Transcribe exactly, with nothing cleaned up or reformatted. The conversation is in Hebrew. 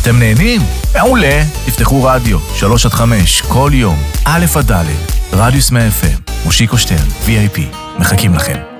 אתם נהנים? מעולה. תפתחו רדיו, שלוש עד חמש, כל יום, א' עד ד', רדיוס מאה אף אם, מושיקו שטרן, וי איי פי, מחכים לכם.